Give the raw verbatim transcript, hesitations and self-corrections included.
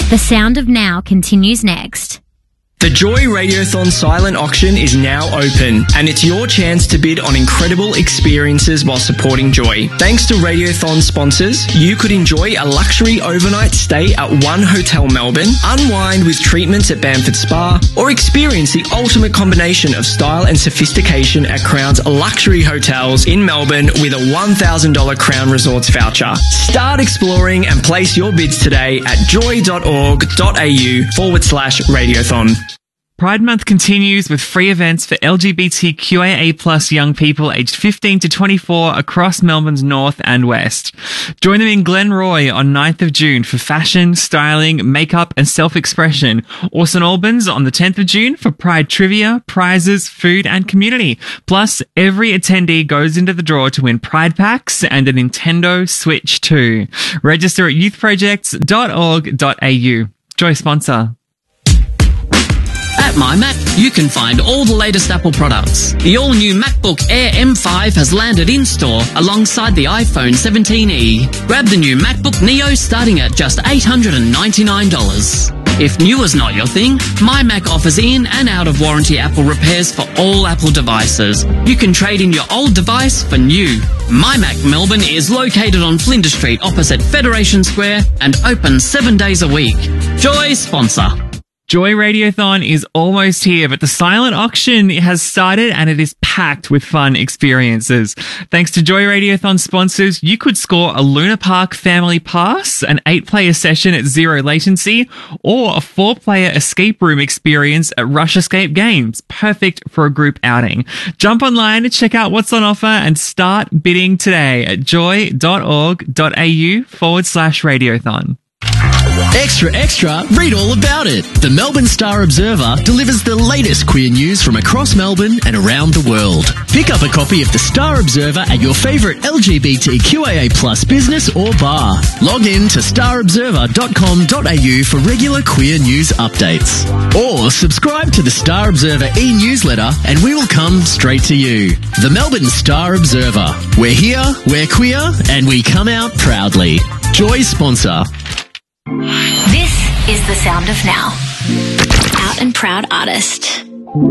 The Sound of Now continues next. The Joy Radiothon silent auction is now open, and it's your chance to bid on incredible experiences while supporting Joy. Thanks to Radiothon sponsors, you could enjoy a luxury overnight stay at One Hotel Melbourne, unwind with treatments at Bamford Spa, or experience the ultimate combination of style and sophistication at Crown's luxury hotels in Melbourne with a one thousand dollars Crown Resorts voucher. Start exploring and place your bids today at joy.org.au forward slash Radiothon. Pride Month continues with free events for L G B T Q I A plus young people aged fifteen to twenty-four across Melbourne's north and west. Join them in Glenroy on ninth of June for fashion, styling, makeup and self-expression, or St Albans on the tenth of June for Pride trivia, prizes, food and community. Plus, every attendee goes into the draw to win Pride packs and a Nintendo Switch too. Register at youth projects dot org dot a u. Joy sponsor. At MyMac, you can find all the latest Apple products. The all-new MacBook Air M five has landed in-store alongside the iPhone seventeen E. Grab the new MacBook Neo starting at just eight hundred ninety-nine dollars. If new is not your thing, MyMac offers in and out-of-warranty Apple repairs for all Apple devices. You can trade in your old device for new. MyMac Melbourne is located on Flinders Street opposite Federation Square and open seven days a week. Joy sponsor. Joy Radiothon is almost here, but the silent auction has started and it is packed with fun experiences. Thanks to Joy Radiothon sponsors, you could score a Luna Park family pass, an eight-player session at zero latency, or a four-player escape room experience at Rush Escape Games. Perfect for a group outing. Jump online to check out what's on offer and start bidding today at joy.org.au forward slash radiothon. Extra, extra, read all about it. The Melbourne Star Observer delivers the latest queer news from across Melbourne and around the world. Pick up a copy of the Star Observer at your favourite L G B T Q I A plus business or bar. Log in to star observer dot com dot a u for regular queer news updates. Or subscribe to the Star Observer e-newsletter and we will come straight to you. The Melbourne Star Observer. We're here, we're queer, and we come out proudly. Joy sponsor. This is The Sound of Now. Out and proud artist.